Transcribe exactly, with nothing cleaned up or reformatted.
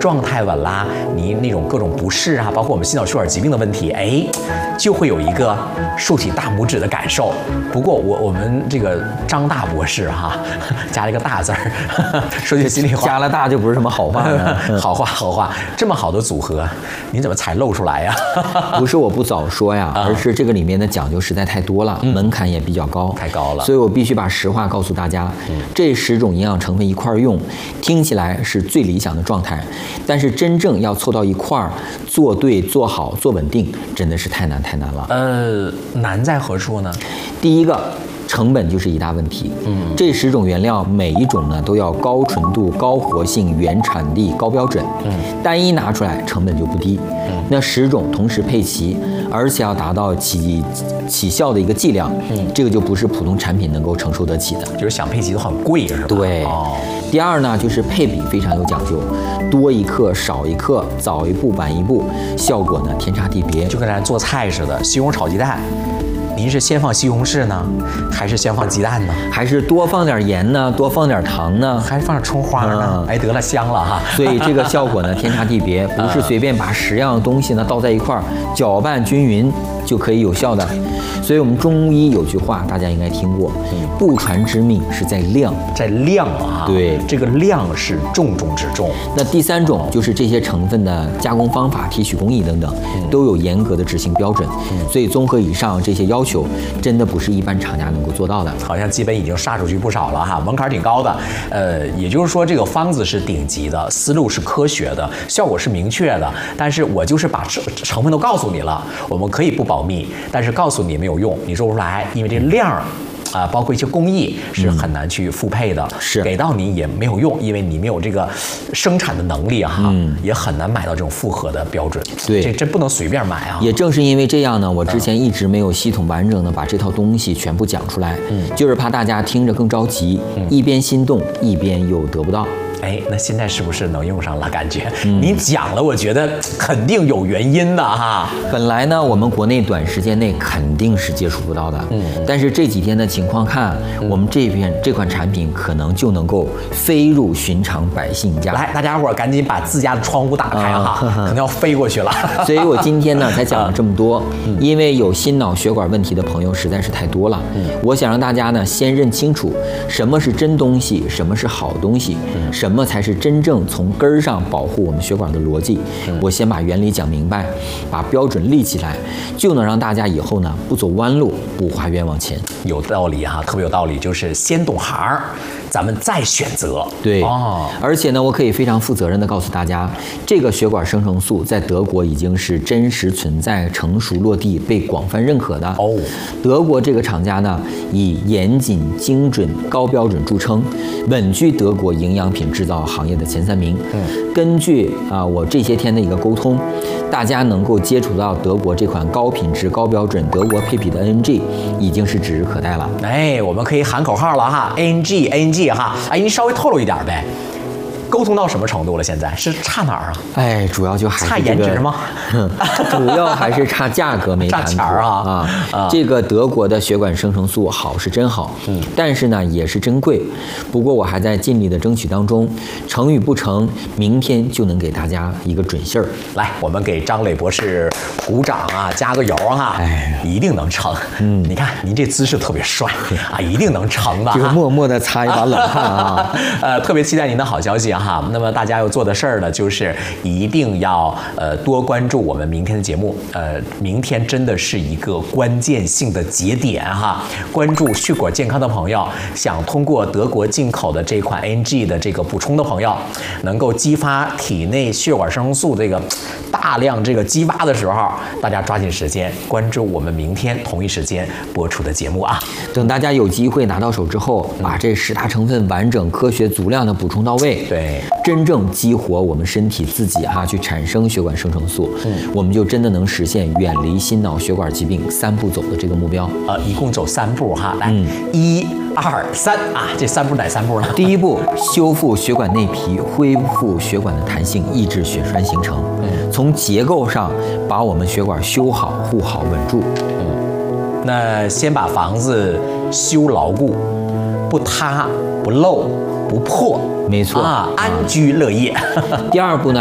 状态稳啦，你那种各种不适啊，包括我们心脑血管疾病的问题，哎，就会有一个竖起大拇指的感受。不过我我们这个张大博士哈，加了一个大字儿，说句心里话， 加了大就不是什么好话呢。 好话好话，这么好的组合，你怎么才露出来呀？ 不是我不早说呀，而是这个里面的讲究实在太多了，嗯、门槛也比较高， 太高了， 所以我必须把实话告诉大家。嗯、这十种营养成分一块用，听起来是最理想的状态，但是真正要凑到一块儿，做对、做好、做稳定，真的是太难太难了。 呃，难在何处呢？ 第一个。成本就是一大问题。嗯，这十种原料每一种呢都要高纯度、高活性、原产地、高标准。嗯，单一拿出来成本就不低。嗯，那十种同时配齐，而且要达到起起效的一个剂量。嗯，这个就不是普通产品能够承受得起的。 就是想配齐都很贵，是吧？ 对。哦。第二呢，就是配比非常有讲究，多一克少一克，早一步晚一步，效果呢天差地别。 就跟咱做菜似的，西红柿炒鸡蛋。您是先放西红柿呢，还是先放鸡蛋呢？ 还是多放点盐呢？多放点糖呢？ 还是放点葱花呢？嗯、哎，得了，香了哈！ 所以这个效果呢，天差地别，不是随便把十样东西呢倒在一块儿，搅拌均匀就可以有效的。所以我们中医有句话，大家应该听过，不传之秘是在量， 在量啊。 对， 这个量是重中之重。 那第三种就是这些成分的加工方法、提取工艺等等，都有严格的执行标准。所以综合以上这些要求，真的不是一般厂家能够做到的。 好像基本已经杀出去不少了哈，门槛挺高的。呃，也就是说这个方子是顶级的，思路是科学的，效果是明确的。但是我就是把成分都告诉你了，我们可以不保密，但是告诉你没有用，你做不出来，因为这量。啊，包括一些工艺是很难去复配的， 是、嗯、 给到你也没有用，因为你没有这个生产的能力哈、嗯，也很难买到这种复合的标准。 对， 这这不能随便买啊。 也正是因为这样呢，我之前一直没有系统完整的把这套东西全部讲出来，嗯，就是怕大家听着更着急，嗯、一边心动一边又得不到。 哎，那现在是不是能用上了？感觉、嗯、你讲了，我觉得肯定有原因的哈。 本来呢，我们国内短时间内肯定是接触不到的，嗯，但是这几天的情况看，嗯、我们这边这款产品可能就能够飞入寻常百姓家。 来，大家伙赶紧把自家的窗户打开哈，啊、可能要飞过去了。 所以我今天呢才讲了这么多，嗯、因为有心脑血管问题的朋友实在是太多了，嗯，我想让大家呢先认清楚什么是真东西，什么是好东西，嗯，什么。什么才是真正从根儿上保护我们血管的逻辑？嗯、我先把原理讲明白，把标准立起来，就能让大家以后呢不走弯路，不花冤枉钱。 有道理哈，特别有道理，就是先懂行，咱们再选择。 对哦，而且呢，我可以非常负责任的告诉大家，这个血管生成素在德国已经是真实存在、成熟落地、被广泛认可的。哦，德国这个厂家呢，以严谨、精准、高标准著称，稳居德国营养品制造行业的前三名。嗯，根据啊我这些天的一个沟通，大家能够接触到德国这款高品质、高标准德国配比的 A N G， 已经是指日可待了。 哎，我们可以喊口号了哈 ，A N G A N G 哈，哎，您稍微透露一点呗。沟通到什么程度了？现在是差哪儿啊？ 哎，主要就还是、 这个、差颜值吗？ 主要还是差价格没谈妥差钱啊啊！啊这个德国的血管生成素好是真好，嗯，但是呢也是真贵。不过我还在尽力的争取当中，成与不成，明天就能给大家一个准信儿。 来，我们给张磊博士鼓掌啊，加个油哈！哎，一定能成。嗯，你看您这姿势特别帅啊，一定能成的。 这个默默的擦一把冷汗啊！ 呃，特别期待您的好消息啊！哈，那么大家要做的事儿呢，就是一定要呃多关注我们明天的节目。呃，明天真的是一个关键性的节点哈。关注血管健康的朋友，想通过德国进口的这款 A N G 的这个补充的朋友，能够激发体内血管生成素这个大量这个激发的时候，大家抓紧时间关注我们明天同一时间播出的节目啊。 等大家有机会拿到手之后，把这十大成分完整、科学、足量的补充到位。 对。 真正激活我们身体自己哈、啊，去产生血管生成素，嗯，我们就真的能实现远离心脑血管疾病三步走的这个目标。 呃，一共走三步哈，来，嗯、一二三啊，这三步哪三步呢？ 第一步，修复血管内皮，恢复血管的弹性，抑制血栓形成。嗯，从结构上把我们血管修好、护好、稳住。 嗯，那先把房子修牢固，不塌、不漏、不破。 没错啊，安居乐业。 第二步呢？